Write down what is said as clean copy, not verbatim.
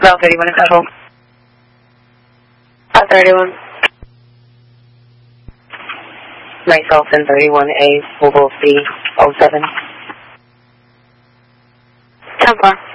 Bell 31 in control. 31. Myself in 31A, Mobile C07. 10-4.